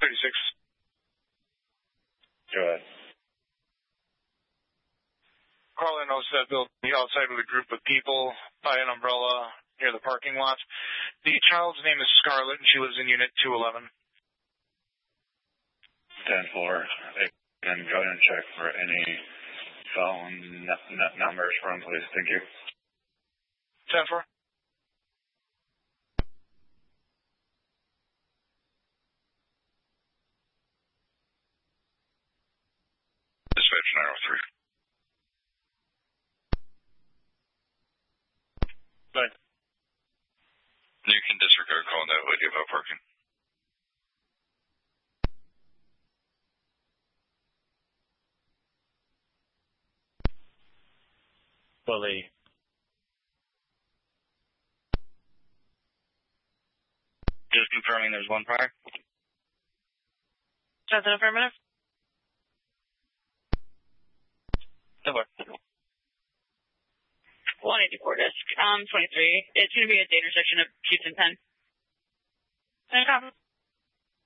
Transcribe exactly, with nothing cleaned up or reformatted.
thirty-six. Go ahead. Caller knows that building outside with a group of people by an umbrella near the parking lot. The child's name is Scarlett, and she lives in Unit two eleven. ten four. And go ahead and check for any phone n- n- numbers for him, please. Thank you. ten four. Dispatch nine oh three. Good. You can disregard calling that lady about parking. Fully. Just confirming there's one prior. That's an affirmative. Over. one eighty-four disc, um, twenty-three. It's going to be at the intersection of Houston ten. No problem.